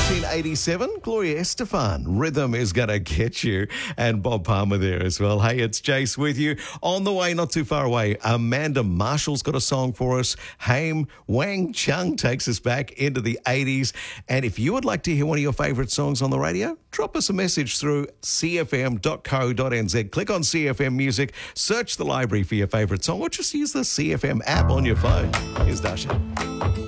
1987, Gloria Estefan, Rhythm is Gonna Get You, and Bob Palmer there as well. Hey, it's Jace with you. On the way, not too far away, Amanda Marshall's got a song for us. Haim Wang Chung takes us back into the 80s. And if you would like to hear one of your favourite songs on the radio, drop us a message through cfm.co.nz. Click on CFM Music, search the library for your favourite song, or just use the CFM app on your phone. Here's Dasha.